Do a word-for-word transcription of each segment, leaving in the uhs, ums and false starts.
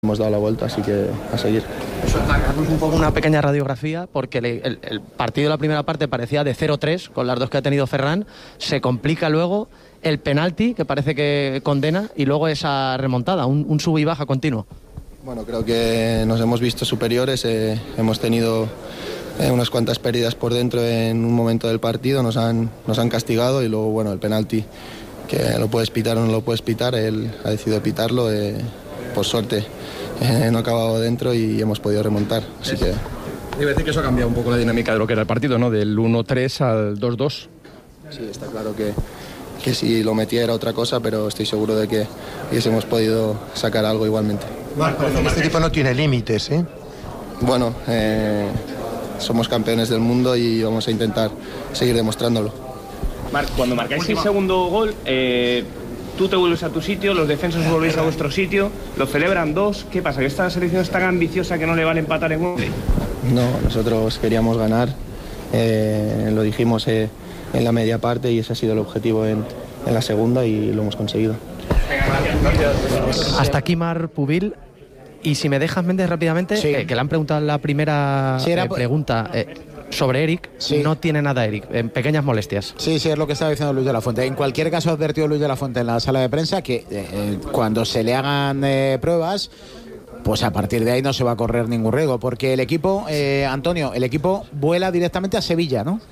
hemos dado la vuelta, así que a seguir. Hagamos un poco una pequeña radiografía, porque el, el, el partido de la primera parte parecía de cero tres, con las dos que ha tenido Ferran, se complica luego el penalti, que parece que condena, y luego esa remontada, un, un sub y baja continuo. Bueno, creo que nos hemos visto superiores, eh, hemos tenido eh, unas cuantas pérdidas por dentro en un momento del partido, nos han, nos han castigado y luego, bueno, el penalti, que lo puedes pitar o no lo puedes pitar, él ha decidido pitarlo, eh, por suerte eh, no ha acabado dentro y hemos podido remontar, así que... Iba a decir que eso ha cambiado un poco la dinámica de lo que era el partido, ¿no? Del uno tres al dos dos. Sí, está claro que, que si lo metía era otra cosa, pero estoy seguro de que hubiésemos podido sacar algo igualmente. Bueno, parece que este equipo no tiene límites, ¿eh? Bueno, eh, somos campeones del mundo y vamos a intentar seguir demostrándolo. Marc, cuando marcáis el segundo gol, eh, tú te vuelves a tu sitio, los defensas os volvéis a vuestro sitio, lo celebran dos. ¿Qué pasa? ¿Que esta selección es tan ambiciosa que no le vale empatar en Wembley? No, nosotros queríamos ganar, eh, lo dijimos eh, en la media parte y ese ha sido el objetivo en, en la segunda y lo hemos conseguido. Hasta aquí Marc Pubil. Y si me dejas, Méndez, rápidamente, sí. eh, que le han preguntado la primera sí, era... eh, pregunta eh, sobre Eric, sí. No tiene nada Eric, en pequeñas molestias. Sí, sí, es lo que estaba diciendo Luis de la Fuente. En cualquier caso, ha advertido Luis de la Fuente en la sala de prensa que eh, cuando se le hagan eh, pruebas, pues a partir de ahí no se va a correr ningún riesgo, porque el equipo, eh, Antonio, el equipo vuela directamente a Sevilla, ¿no?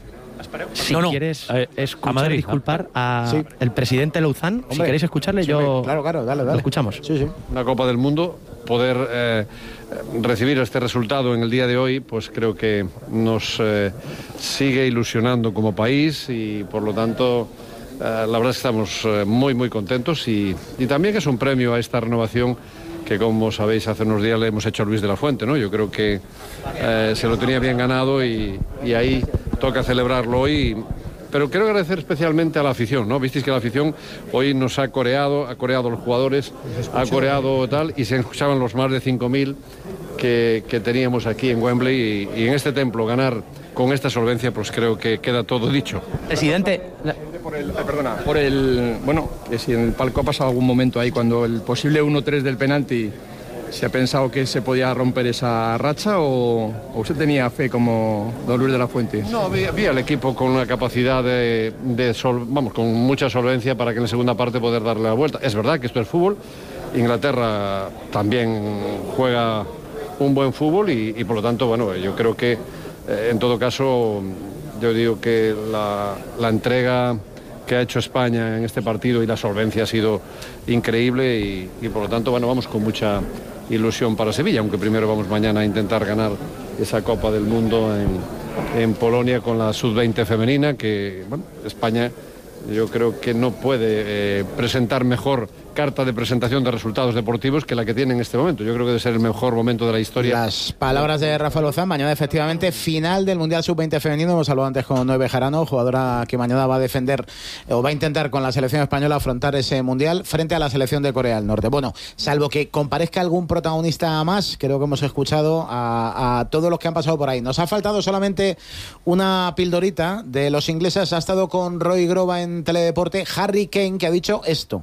Si no, no. quieres eh, escuchar, a Madrid, disculpar a sí. el presidente Louzán, si queréis escucharle, sí, yo... Claro, claro, dale, dale. Lo escuchamos. Sí, sí. Una Copa del Mundo, poder eh, recibir este resultado en el día de hoy, pues creo que nos eh, sigue ilusionando como país y por lo tanto eh, la verdad es que estamos eh, muy muy contentos y, y también que es un premio a esta renovación que, como sabéis, hace unos días le hemos hecho a Luis de la Fuente, ¿no? Yo creo que eh, se lo tenía bien ganado y, y ahí toca celebrarlo hoy. Pero quiero agradecer especialmente a la afición, ¿no? Visteis que la afición hoy nos ha coreado, ha coreado a los jugadores, ha coreado tal, y se escuchaban los más de cinco mil que, que teníamos aquí en Wembley, y, y en este templo ganar con esta solvencia, pues creo que queda todo dicho. Presidente... La... Por el, eh, perdona, por el... Bueno, que si en el palco ha pasado algún momento ahí, cuando el posible uno tres del penalti, ¿se ha pensado que se podía romper esa racha o, o usted tenía fe como don Luis de la Fuente? No, vi, vi al equipo con una capacidad de, de sol, vamos, con mucha solvencia para que en la segunda parte poder darle la vuelta. Es verdad que esto es fútbol, Inglaterra también juega un buen fútbol y, y por lo tanto, bueno, yo creo que eh, en todo caso, yo digo que la, la entrega que ha hecho España en este partido y la solvencia ha sido increíble y, y por lo tanto, bueno, vamos con mucha ilusión para Sevilla, aunque primero vamos mañana a intentar ganar esa Copa del Mundo en, en Polonia con la sub veinte femenina, que bueno, España yo creo que no puede eh, presentar mejor carta de presentación de resultados deportivos que la que tiene en este momento. Yo creo que debe ser el mejor momento de la historia. Las palabras de Rafael Lozán. Mañana, efectivamente, final del Mundial sub veinte femenino. Hemos hablado antes con Noé Bejarano, jugadora que mañana va a defender o va a intentar con la selección española afrontar ese Mundial frente a la selección de Corea del Norte. Bueno, salvo que comparezca algún protagonista más, creo que hemos escuchado a, a todos los que han pasado por ahí. Nos ha faltado solamente una pildorita de los ingleses. Ha estado con Roy Grova en Teledeporte Harry Kane, que ha dicho esto.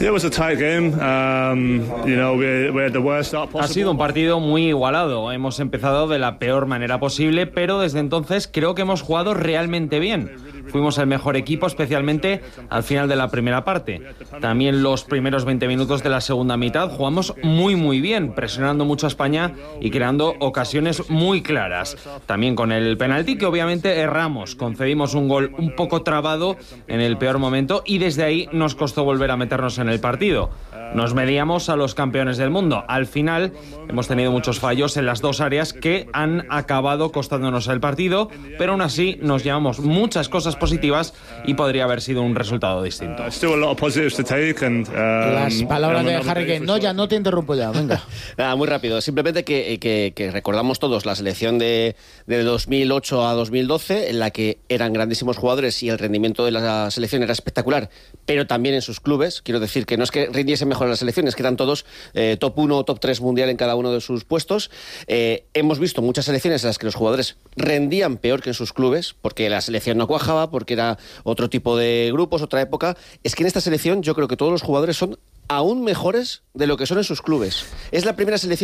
Ha sido un partido muy igualado. Hemos empezado de la peor manera posible, pero desde entonces creo que hemos jugado realmente bien. Fuimos el mejor equipo, especialmente al final de la primera parte. También los primeros veinte minutos de la segunda mitad jugamos muy muy bien, presionando mucho a España y creando ocasiones muy claras. También con el penalti, que obviamente erramos. Concedimos un gol un poco trabado en el peor momento y desde ahí nos costó volver a meternos en el partido. Nos medíamos a los campeones del mundo. Al final hemos tenido muchos fallos en las dos áreas que han acabado costándonos el partido, pero aún así nos llevamos muchas cosas positivas y podría haber sido un resultado distinto. Las palabras de Harry Kane. No, ya no te interrumpo ya, venga. Nada, muy rápido. Simplemente que, que, que recordamos todos la selección de, de dos mil ocho a dos mil doce, en la que eran grandísimos jugadores y el rendimiento de la selección era espectacular, pero también en sus clubes. Quiero decir que no es que rindiesen mejor en las selecciones, que eran todos eh, top uno o top tres mundial en cada uno de sus puestos. Eh, hemos visto muchas selecciones en las que los jugadores rendían peor que en sus clubes, porque la selección no cuajaba, porque era otro tipo de grupos, otra época. Es que en esta selección yo creo que todos los jugadores son aún mejores de lo que son en sus clubes. Es la primera selección